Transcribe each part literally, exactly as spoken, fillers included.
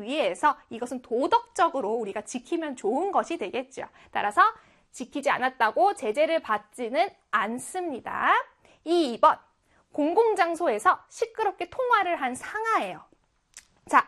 위해서 이것은 도덕적으로 우리가 지키면 좋은 것이 되겠죠. 따라서 지키지 않았다고 제재를 받지는 않습니다. 이 번, 공공장소에서 시끄럽게 통화를 한 상하예요. 자,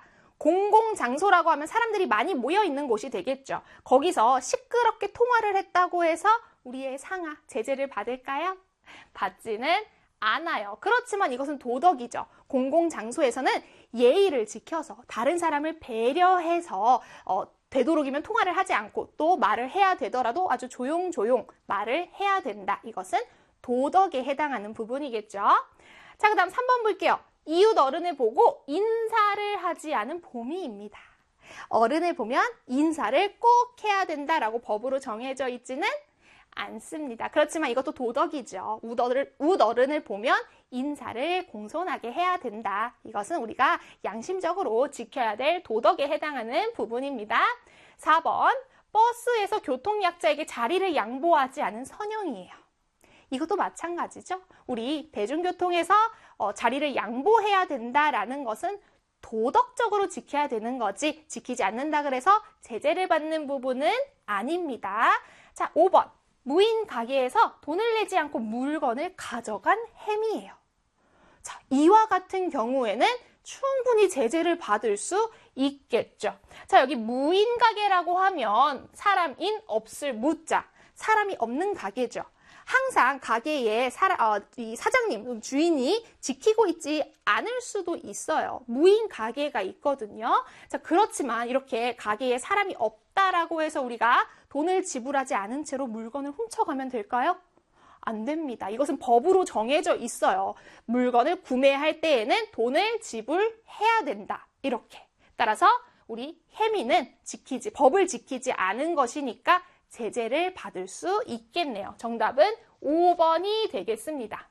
공공장소라고 하면 사람들이 많이 모여 있는 곳이 되겠죠. 거기서 시끄럽게 통화를 했다고 해서 우리의 상하, 제재를 받을까요? 받지는 않아요. 그렇지만 이것은 도덕이죠. 공공장소에서는 예의를 지켜서 다른 사람을 배려해서 어, 되도록이면 통화를 하지 않고 또 말을 해야 되더라도 아주 조용조용 말을 해야 된다. 이것은 도덕에 해당하는 부분이겠죠. 자, 그 다음 삼 번 볼게요. 이웃 어른을 보고 인사를 하지 않은 범위입니다. 어른을 보면 인사를 꼭 해야 된다라고 법으로 정해져 있지는 않습니다. 그렇지만 이것도 도덕이죠. 웃 어른, 웃 어른을 보면 인사를 공손하게 해야 된다. 이것은 우리가 양심적으로 지켜야 될 도덕에 해당하는 부분입니다. 사 번, 버스에서 교통약자에게 자리를 양보하지 않은 선영이에요. 이것도 마찬가지죠. 우리 대중교통에서 어, 자리를 양보해야 된다라는 것은 도덕적으로 지켜야 되는 거지 지키지 않는다 그래서 제재를 받는 부분은 아닙니다. 자, 오 번. 무인 가게에서 돈을 내지 않고 물건을 가져간 행위예요. 자, 이와 같은 경우에는 충분히 제재를 받을 수 있겠죠. 자, 여기 무인 가게라고 하면 사람인 없을 무자, 사람이 없는 가게죠. 항상 가게에 사, 어, 이 사장님, 주인이 지키고 있지 않을 수도 있어요. 무인 가게가 있거든요. 자, 그렇지만 이렇게 가게에 사람이 없다라고 해서 우리가 돈을 지불하지 않은 채로 물건을 훔쳐가면 될까요? 안 됩니다. 이것은 법으로 정해져 있어요. 물건을 구매할 때에는 돈을 지불해야 된다. 이렇게. 따라서 우리 혜미는 지키지, 법을 지키지 않은 것이니까 제재를 받을 수 있겠네요. 정답은 오 번이 되겠습니다.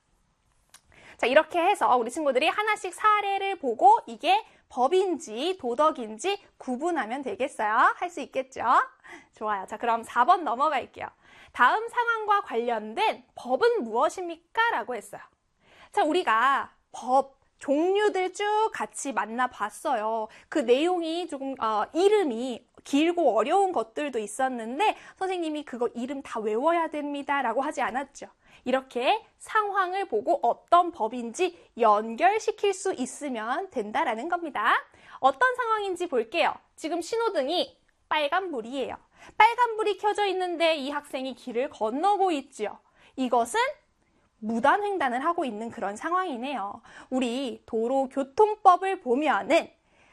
자, 이렇게 해서 우리 친구들이 하나씩 사례를 보고 이게 법인지 도덕인지 구분하면 되겠어요? 할 수 있겠죠? 좋아요. 자, 그럼 사 번 넘어갈게요. 다음 상황과 관련된 법은 무엇입니까? 라고 했어요. 자, 우리가 법, 종류들 쭉 같이 만나봤어요. 그 내용이 조금 어, 이름이 길고 어려운 것들도 있었는데 선생님이 그거 이름 다 외워야 됩니다 라고 하지 않았죠. 이렇게 상황을 보고 어떤 법인지 연결시킬 수 있으면 된다라는 겁니다. 어떤 상황인지 볼게요. 지금 신호등이 빨간불이에요. 빨간불이 켜져 있는데 이 학생이 길을 건너고 있죠. 이것은 무단횡단을 하고 있는 그런 상황이네요. 우리 도로교통법을 보면은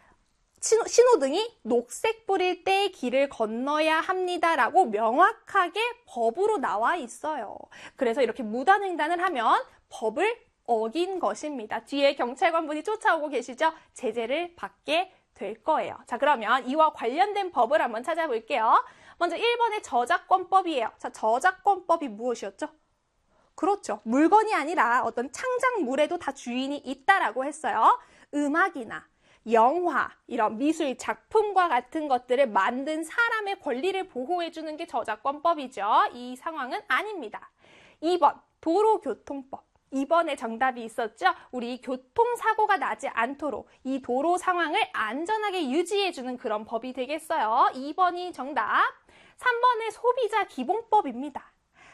신호, 신호등이 녹색불일 때 길을 건너야 합니다라고 명확하게 법으로 나와 있어요. 그래서 이렇게 무단횡단을 하면 법을 어긴 것입니다. 뒤에 경찰관분이 쫓아오고 계시죠? 제재를 받게 될 거예요. 자, 그러면 이와 관련된 법을 한번 찾아볼게요. 먼저 일 번의 저작권법이에요. 자, 저작권법이 무엇이었죠? 그렇죠. 물건이 아니라 어떤 창작물에도 다 주인이 있다라고 했어요. 음악이나 영화, 이런 미술 작품과 같은 것들을 만든 사람의 권리를 보호해주는 게 저작권법이죠. 이 상황은 아닙니다. 이 번, 도로교통법. 이 번에 정답이 있었죠? 우리 교통사고가 나지 않도록 이 도로 상황을 안전하게 유지해주는 그런 법이 되겠어요. 이 번이 정답. 삼 번의 소비자 기본법입니다.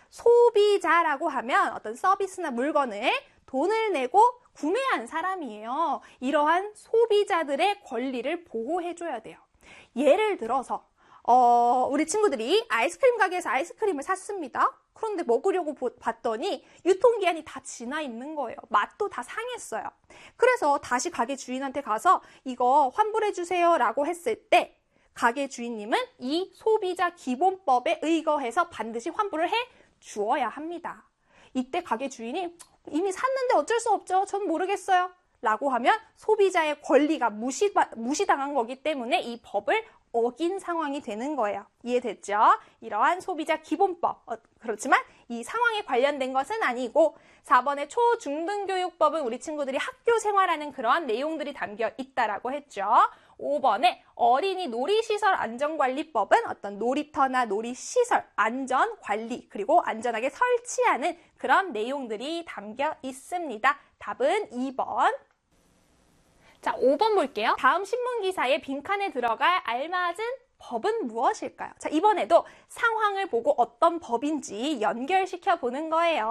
소비자라고 하면 어떤 서비스나 물건을 돈을 내고 구매한 사람이에요. 이러한 소비자들의 권리를 보호해줘야 돼요. 예를 들어서 어, 우리 친구들이 아이스크림 가게에서 아이스크림을 샀습니다. 그런데 먹으려고 봤더니 유통기한이 다 지나 있는 거예요. 맛도 다 상했어요. 그래서 다시 가게 주인한테 가서 이거 환불해 주세요 라고 했을 때 가게 주인님은 이 소비자 기본법에 의거해서 반드시 환불을 해 주어야 합니다. 이때 가게 주인이 이미 샀는데 어쩔 수 없죠. 전 모르겠어요. 라고 하면 소비자의 권리가 무시, 무시당한 거기 때문에 이 법을 어긴 상황이 되는 거예요. 이해됐죠? 이러한 소비자 기본법. 어, 그렇지만 이 상황에 관련된 것은 아니고 사 번의 초중등교육법은 우리 친구들이 학교 생활하는 그러한 내용들이 담겨 있다라고 했죠. 오 번에 어린이 놀이시설 안전관리법은 어떤 놀이터나 놀이시설 안전관리 그리고 안전하게 설치하는 그런 내용들이 담겨 있습니다. 답은 이 번. 자, 오 번 볼게요. 다음 신문기사의 빈칸에 들어갈 알맞은 법은 무엇일까요? 자, 이번에도 상황을 보고 어떤 법인지 연결시켜 보는 거예요.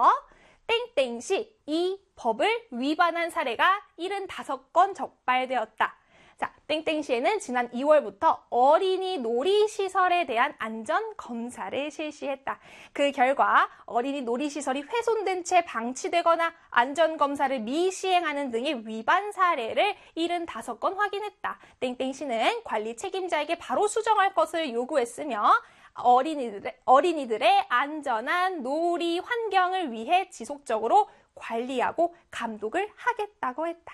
땡땡시 이 법을 위반한 사례가 칠십오 건 적발되었다. 자, 땡땡시에는 지난 이월부터 어린이 놀이시설에 대한 안전검사를 실시했다. 그 결과 어린이 놀이시설이 훼손된 채 방치되거나 안전검사를 미시행하는 등의 위반 사례를 칠십오 건 확인했다. 땡땡시는 관리 책임자에게 바로 수정할 것을 요구했으며 어린이들의, 어린이들의 안전한 놀이 환경을 위해 지속적으로 관리하고 감독을 하겠다고 했다.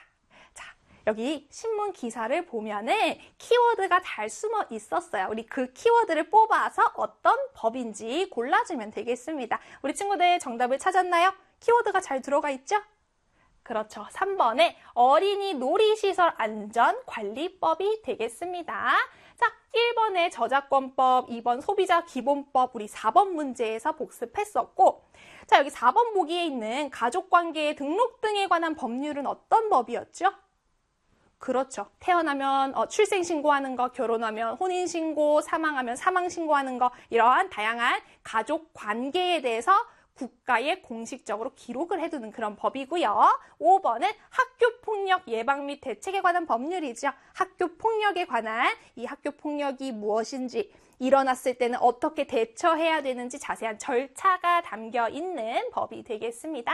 여기 신문 기사를 보면은 키워드가 잘 숨어 있었어요. 우리 그 키워드를 뽑아서 어떤 법인지 골라주면 되겠습니다. 우리 친구들 정답을 찾았나요? 키워드가 잘 들어가 있죠? 그렇죠. 삼 번에 어린이 놀이시설 안전관리법이 되겠습니다. 자, 일 번에 저작권법, 이 번 소비자 기본법, 우리 사 번 문제에서 복습했었고, 자, 여기 사 번 보기에 있는 가족관계의 등록 등에 관한 법률은 어떤 법이었죠? 그렇죠. 태어나면 어, 출생신고하는 거, 결혼하면 혼인신고, 사망하면 사망신고하는 거, 이러한 다양한 가족 관계에 대해서 국가에 공식적으로 기록을 해두는 그런 법이고요. 오 번은 학교폭력 예방 및 대책에 관한 법률이죠. 학교폭력에 관한 이 학교폭력이 무엇인지, 일어났을 때는 어떻게 대처해야 되는지 자세한 절차가 담겨 있는 법이 되겠습니다.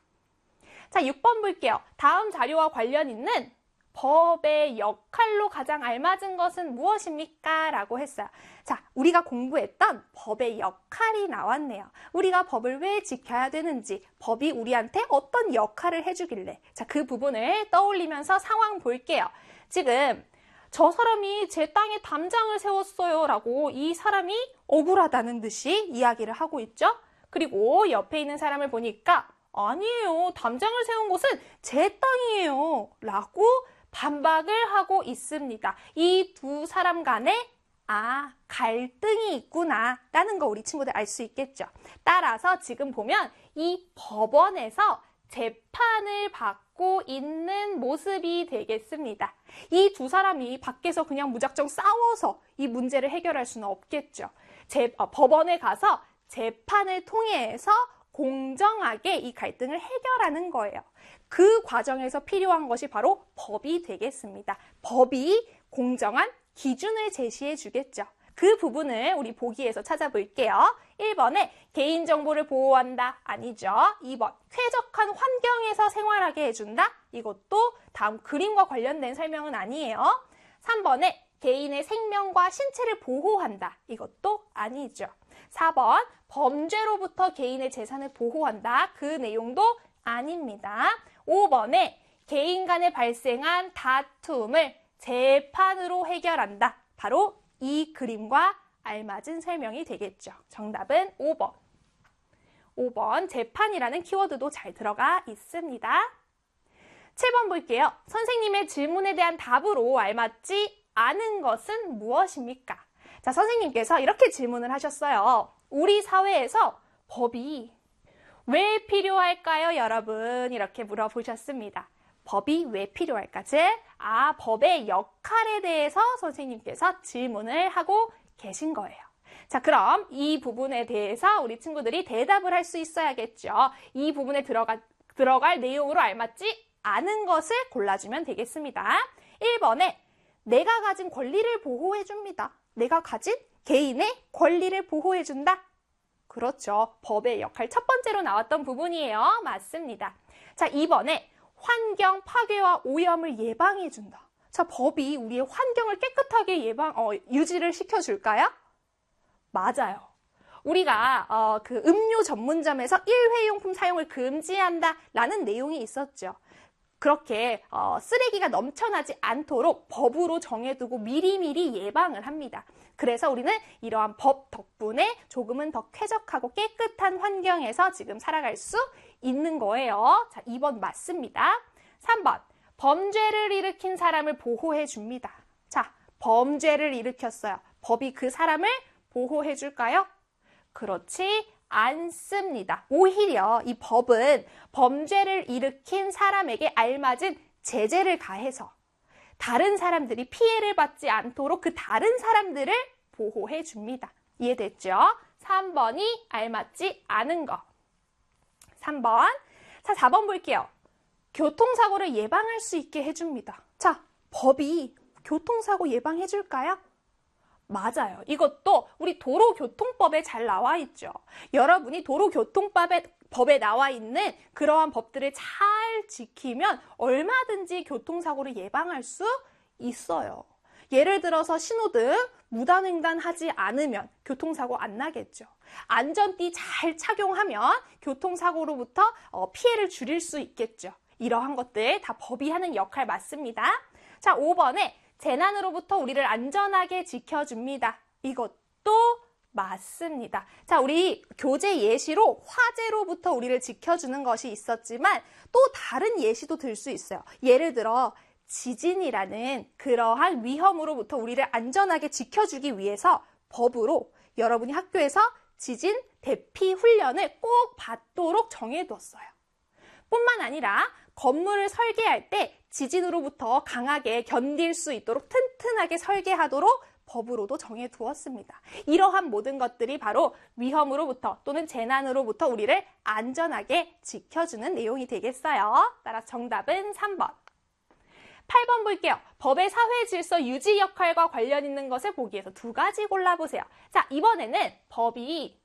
자, 육 번 볼게요. 다음 자료와 관련 있는 법의 역할로 가장 알맞은 것은 무엇입니까? 라고 했어요. 자, 우리가 공부했던 법의 역할이 나왔네요. 우리가 법을 왜 지켜야 되는지, 법이 우리한테 어떤 역할을 해주길래. 자, 그 부분을 떠올리면서 상황 볼게요. 지금 저 사람이 제 땅에 담장을 세웠어요 라고 이 사람이 억울하다는 듯이 이야기를 하고 있죠. 그리고 옆에 있는 사람을 보니까 아니에요, 담장을 세운 곳은 제 땅이에요 라고 반박을 하고 있습니다. 이 두 사람 간에 아, 갈등이 있구나 라는 거 우리 친구들 알 수 있겠죠. 따라서 지금 보면 이 법원에서 재판을 받고 있는 모습이 되겠습니다. 이 두 사람이 밖에서 그냥 무작정 싸워서 이 문제를 해결할 수는 없겠죠. 재, 어, 법원에 가서 재판을 통해서 공정하게 이 갈등을 해결하는 거예요. 그 과정에서 필요한 것이 바로 법이 되겠습니다. 법이 공정한 기준을 제시해 주겠죠. 그 부분을 우리 보기에서 찾아볼게요. 일 번에 개인정보를 보호한다. 아니죠. 이 번 쾌적한 환경에서 생활하게 해준다. 이것도 다음 그림과 관련된 설명은 아니에요. 삼 번에 개인의 생명과 신체를 보호한다. 이것도 아니죠. 사 번 범죄로부터 개인의 재산을 보호한다. 그 내용도 아닙니다. 오 번에 개인 간에 발생한 다툼을 재판으로 해결한다. 바로 이 그림과 알맞은 설명이 되겠죠. 정답은 오 번. 오 번 재판이라는 키워드도 잘 들어가 있습니다. 칠 번 볼게요. 선생님의 질문에 대한 답으로 알맞지 않은 것은 무엇입니까? 자, 선생님께서 이렇게 질문을 하셨어요. 우리 사회에서 법이 왜 필요할까요, 여러분? 이렇게 물어보셨습니다. 법이 왜 필요할까지? 아, 법의 역할에 대해서 선생님께서 질문을 하고 계신 거예요. 자, 그럼 이 부분에 대해서 우리 친구들이 대답을 할 수 있어야겠죠. 이 부분에 들어가, 들어갈 내용으로 알맞지 않은 것을 골라주면 되겠습니다. 일 번에 내가 가진 권리를 보호해줍니다. 내가 가진 개인의 권리를 보호해준다. 그렇죠. 법의 역할 첫 번째로 나왔던 부분이에요. 맞습니다. 자, 이 번에 환경 파괴와 오염을 예방해준다. 자, 법이 우리의 환경을 깨끗하게 예방, 어, 유지를 시켜줄까요? 맞아요. 우리가 어, 그 음료 전문점에서 일회용품 사용을 금지한다라는 내용이 있었죠. 그렇게 어, 쓰레기가 넘쳐나지 않도록 법으로 정해두고 미리미리 예방을 합니다. 그래서 우리는 이러한 법 덕분에 조금은 더 쾌적하고 깨끗한 환경에서 지금 살아갈 수 있는 거예요. 자, 이 번 맞습니다. 삼 번 범죄를 일으킨 사람을 보호해 줍니다. 자, 범죄를 일으켰어요. 법이 그 사람을 보호해 줄까요? 그렇지 않습니다. 오히려 이 법은 범죄를 일으킨 사람에게 알맞은 제재를 가해서 다른 사람들이 피해를 받지 않도록 그 다른 사람들을 보호해 줍니다. 이해됐죠? 삼 번이 알맞지 않은 거. 삼 번. 자, 사 번 볼게요. 교통사고를 예방할 수 있게 해줍니다. 자, 법이 교통사고 예방해 줄까요? 맞아요. 이것도 우리 도로교통법에 잘 나와 있죠. 여러분이 도로교통법에 법에 나와 있는 그러한 법들을 잘 지키면 얼마든지 교통사고를 예방할 수 있어요. 예를 들어서 신호등 무단횡단하지 않으면 교통사고 안 나겠죠. 안전띠 잘 착용하면 교통사고로부터 피해를 줄일 수 있겠죠. 이러한 것들 다 법이 하는 역할 맞습니다. 자, 오 번에 재난으로부터 우리를 안전하게 지켜줍니다. 이것도 맞습니다. 자, 우리 교재 예시로 화재로부터 우리를 지켜주는 것이 있었지만 또 다른 예시도 들 수 있어요. 예를 들어 지진이라는 그러한 위험으로부터 우리를 안전하게 지켜주기 위해서 법으로 여러분이 학교에서 지진 대피 훈련을 꼭 받도록 정해두었어요. 뿐만 아니라 건물을 설계할 때 지진으로부터 강하게 견딜 수 있도록 튼튼하게 설계하도록 법으로도 정해두었습니다. 이러한 모든 것들이 바로 위험으로부터 또는 재난으로부터 우리를 안전하게 지켜주는 내용이 되겠어요. 따라서 정답은 삼 번. 팔 번 볼게요. 법의 사회 질서 유지 역할과 관련 있는 것을 보기에서 두 가지 골라보세요. 자, 이번에는 법이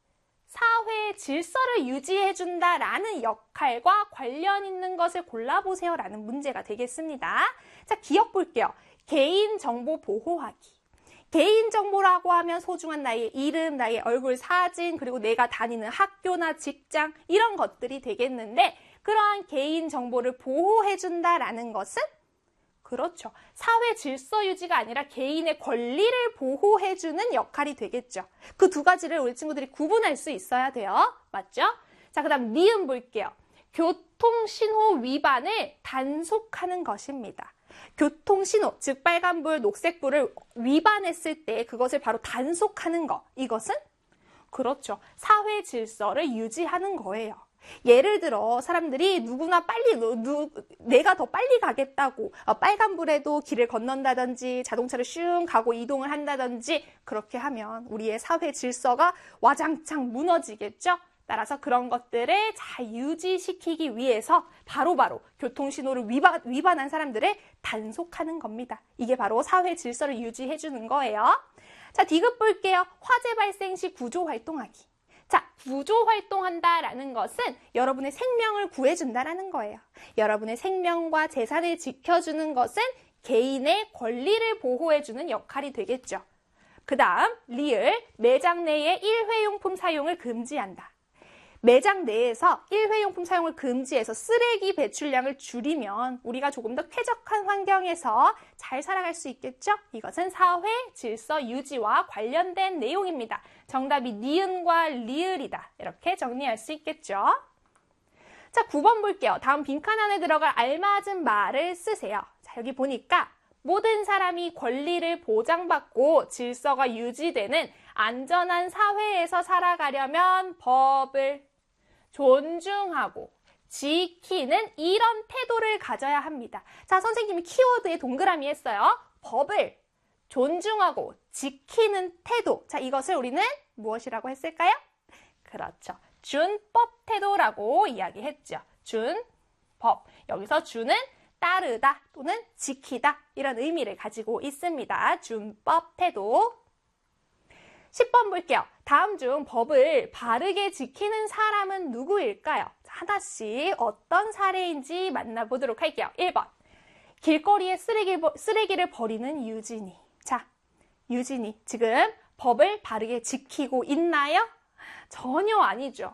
사회 질서를 유지해준다라는 역할과 관련 있는 것을 골라보세요라는 문제가 되겠습니다. 자, 기억 볼게요. 개인정보 보호하기. 개인정보라고 하면 소중한 나의 이름, 나의 얼굴 사진, 그리고 내가 다니는 학교나 직장 이런 것들이 되겠는데 그러한 개인정보를 보호해준다라는 것은 그렇죠. 사회 질서 유지가 아니라 개인의 권리를 보호해주는 역할이 되겠죠. 그 두 가지를 우리 친구들이 구분할 수 있어야 돼요. 맞죠? 자, 그 다음 니은 볼게요. 교통신호 위반을 단속하는 것입니다. 교통신호, 즉 빨간불, 녹색불을 위반했을 때 그것을 바로 단속하는 것. 이것은 그렇죠. 사회 질서를 유지하는 거예요. 예를 들어 사람들이 누구나 빨리 누, 내가 더 빨리 가겠다고 빨간불에도 길을 건넌다든지 자동차를 슝 가고 이동을 한다든지 그렇게 하면 우리의 사회 질서가 와장창 무너지겠죠. 따라서 그런 것들을 잘 유지시키기 위해서 바로바로 바로 교통신호를 위반, 위반한 사람들을 단속하는 겁니다. 이게 바로 사회 질서를 유지해 주는 거예요. 자, 디귿 볼게요. 화재 발생 시 구조 활동하기. 자, 구조 활동한다라는 것은 여러분의 생명을 구해준다라는 거예요. 여러분의 생명과 재산을 지켜주는 것은 개인의 권리를 보호해주는 역할이 되겠죠. 그 다음 리을, 매장 내에 일회용품 사용을 금지한다. 매장 내에서 일회용품 사용을 금지해서 쓰레기 배출량을 줄이면 우리가 조금 더 쾌적한 환경에서 잘 살아갈 수 있겠죠? 이것은 사회 질서 유지와 관련된 내용입니다. 정답이 니은과 리을이다. 이렇게 정리할 수 있겠죠? 자, 구 번 볼게요. 다음 빈칸 안에 들어갈 알맞은 말을 쓰세요. 자, 여기 보니까 모든 사람이 권리를 보장받고 질서가 유지되는 안전한 사회에서 살아가려면 법을 존중하고 지키는 이런 태도를 가져야 합니다. 자, 선생님이 키워드에 동그라미 했어요. 법을 존중하고 지키는 태도. 자, 이것을 우리는 무엇이라고 했을까요? 그렇죠. 준법 태도라고 이야기했죠. 준법. 여기서 준은 따르다 또는 지키다 이런 의미를 가지고 있습니다. 준법 태도. 십 번 볼게요. 다음 중 법을 바르게 지키는 사람은 누구일까요? 하나씩 어떤 사례인지 만나보도록 할게요. 일 번. 길거리에 쓰레기, 쓰레기를 버리는 유진이. 자, 유진이 지금 법을 바르게 지키고 있나요? 전혀 아니죠.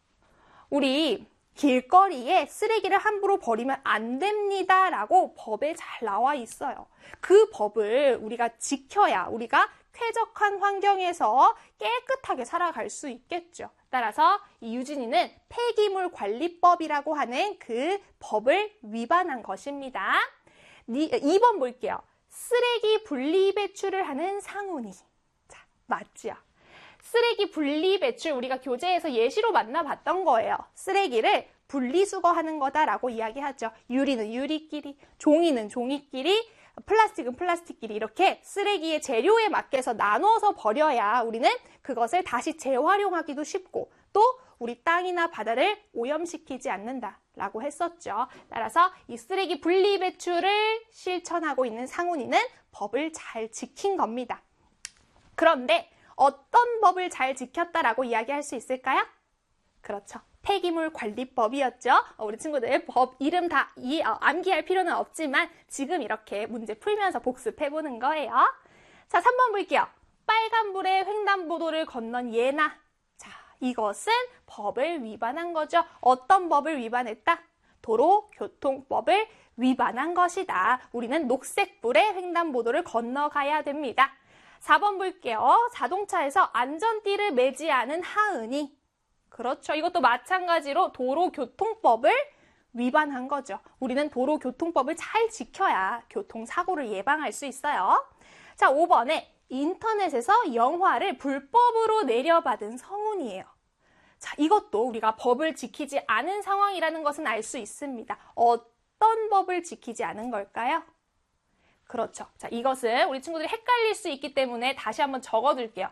우리 길거리에 쓰레기를 함부로 버리면 안 됩니다 라고 법에 잘 나와 있어요. 그 법을 우리가 지켜야 우리가 쾌적한 환경에서 깨끗하게 살아갈 수 있겠죠. 따라서 이 유진이는 폐기물 관리법이라고 하는 그 법을 위반한 것입니다. 이 번 볼게요. 쓰레기 분리 배출을 하는 상훈이. 자, 맞지요? 쓰레기 분리 배출 우리가 교재에서 예시로 만나봤던 거예요. 쓰레기를 분리수거하는 거다라고 이야기하죠. 유리는 유리끼리, 종이는 종이끼리, 플라스틱은 플라스틱끼리 이렇게 쓰레기의 재료에 맞게서 나눠서 버려야 우리는 그것을 다시 재활용하기도 쉽고 또 우리 땅이나 바다를 오염시키지 않는다라고 했었죠. 따라서 이 쓰레기 분리 배출을 실천하고 있는 상훈이는 법을 잘 지킨 겁니다. 그런데 어떤 법을 잘 지켰다라고 이야기할 수 있을까요? 그렇죠. 폐기물 관리법이었죠. 우리 친구들 법 이름 다 이, 어, 암기할 필요는 없지만 지금 이렇게 문제 풀면서 복습해보는 거예요. 자, 삼 번 볼게요. 빨간불에 횡단보도를 건넌 예나. 자, 이것은 법을 위반한 거죠. 어떤 법을 위반했다? 도로교통법을 위반한 것이다. 우리는 녹색불에 횡단보도를 건너가야 됩니다. 사 번 볼게요. 자동차에서 안전띠를 매지 않은 하은이. 그렇죠. 이것도 마찬가지로 도로교통법을 위반한 거죠. 우리는 도로교통법을 잘 지켜야 교통사고를 예방할 수 있어요. 자, 오 번에 인터넷에서 영화를 불법으로 내려받은 성훈이에요. 자, 이것도 우리가 법을 지키지 않은 상황이라는 것은 알 수 있습니다. 어떤 법을 지키지 않은 걸까요? 그렇죠. 자, 이것은 우리 친구들이 헷갈릴 수 있기 때문에 다시 한번 적어둘게요.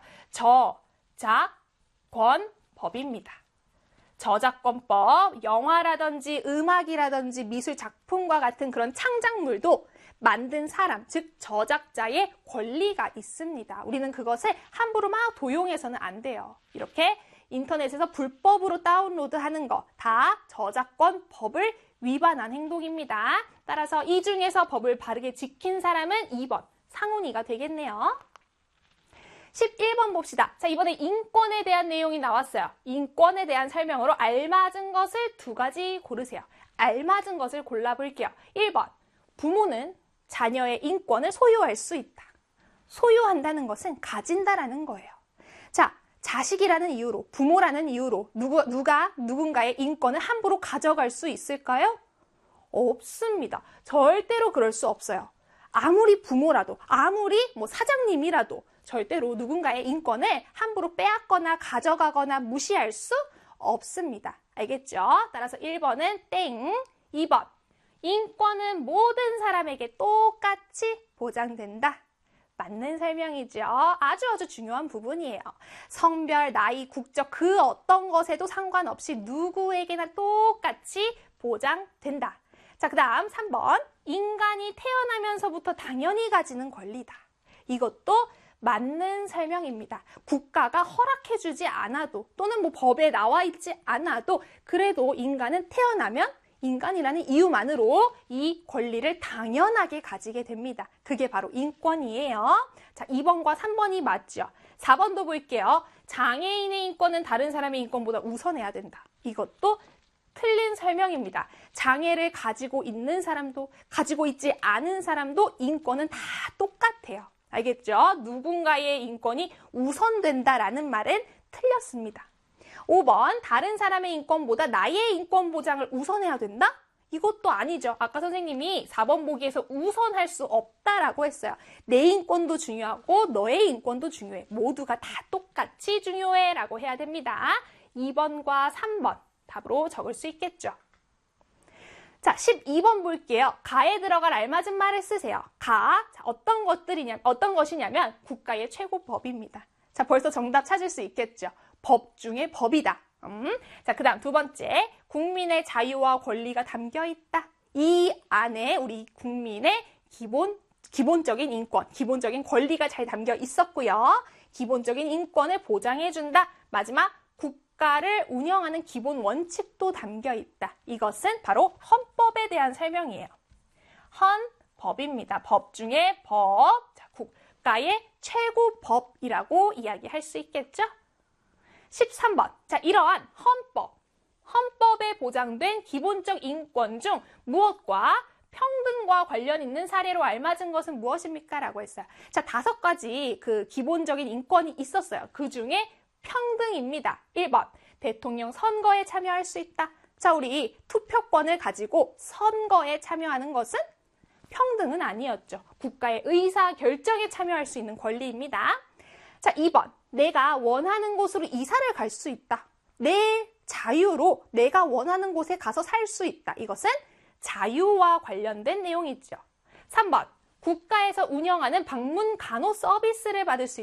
저작권법입니다. 저작권법, 영화라든지 음악이라든지 미술 작품과 같은 그런 창작물도 만든 사람, 즉 저작자의 권리가 있습니다. 우리는 그것을 함부로 막 도용해서는 안 돼요. 이렇게 인터넷에서 불법으로 다운로드하는 거 다 저작권법을 위반한 행동입니다. 따라서 이 중에서 법을 바르게 지킨 사람은 이 번 상훈이가 되겠네요. 십일 번 봅시다. 자, 이번에 인권에 대한 내용이 나왔어요. 인권에 대한 설명으로 알맞은 것을 두 가지 고르세요. 알맞은 것을 골라볼게요. 일 번 부모는 자녀의 인권을 소유할 수 있다. 소유한다는 것은 가진다라는 거예요. 자, 자식이라는 이유로, 부모라는 이유로 누구, 누가 누군가의 인권을 함부로 가져갈 수 있을까요? 없습니다. 절대로 그럴 수 없어요. 아무리 부모라도, 아무리 뭐 사장님이라도 절대로 누군가의 인권을 함부로 빼앗거나 가져가거나 무시할 수 없습니다. 알겠죠? 따라서 일 번은 땡, 이 번 인권은 모든 사람에게 똑같이 보장된다. 맞는 설명이죠. 아주 아주 중요한 부분이에요. 성별, 나이, 국적 그 어떤 것에도 상관없이 누구에게나 똑같이 보장된다. 자, 그 다음 삼 번 인간이 태어나면서부터 당연히 가지는 권리다. 이것도 맞는 설명입니다. 국가가 허락해주지 않아도 또는 뭐 법에 나와 있지 않아도 그래도 인간은 태어나면 인간이라는 이유만으로 이 권리를 당연하게 가지게 됩니다. 그게 바로 인권이에요. 자, 이 번과 삼 번이 맞죠. 사 번도 볼게요. 장애인의 인권은 다른 사람의 인권보다 우선해야 된다. 이것도 틀린 설명입니다. 장애를 가지고 있는 사람도 가지고 있지 않은 사람도 인권은 다 똑같아요. 알겠죠? 누군가의 인권이 우선된다라는 말은 틀렸습니다. 오 번 다른 사람의 인권보다 나의 인권 보장을 우선해야 된다? 이것도 아니죠. 아까 선생님이 사 번 보기에서 우선할 수 없다라고 했어요. 내 인권도 중요하고 너의 인권도 중요해. 모두가 다 똑같이 중요해 라고 해야 됩니다. 이 번과 삼 번 답으로 적을 수 있겠죠. 자, 십이 번 볼게요. 가에 들어갈 알맞은 말을 쓰세요. 가, 자, 어떤 것들이냐, 어떤 것이냐면 국가의 최고법입니다. 자, 벌써 정답 찾을 수 있겠죠. 법 중에 법이다. 음. 자, 그 다음 두 번째, 국민의 자유와 권리가 담겨 있다. 이 안에 우리 국민의 기본, 기본적인 인권, 기본적인 권리가 잘 담겨 있었고요. 기본적인 인권을 보장해준다. 마지막, 국가를 운영하는 기본 원칙도 담겨 있다. 이것은 바로 헌법에 대한 설명이에요. 헌법입니다. 법 중에 법, 자, 국가의 최고법이라고 이야기할 수 있겠죠? 십삼 번, 자, 이러한 헌법, 헌법에 보장된 기본적 인권 중 무엇과 평등과 관련 있는 사례로 알맞은 것은 무엇입니까? 라고 했어요. 자, 다섯 가지 그 기본적인 인권이 있었어요. 그 중에 평등입니다. 일 번, 대통령 선거에 참여할 수 있다. 자, 우리 투표권을 가지고 선거에 참여하는 것은 평등은 아니었죠. 국가의 의사 결정에 참여할 수 있는 권리입니다. 자, 이 번, 내가 원하는 곳으로 이사를 갈 수 있다. 내 자유로 내가 원하는 곳에 가서 살 수 있다. 이것은 자유와 관련된 내용이죠. 삼 번, 국가에서 운영하는 방문 간호 서비스를 받을 수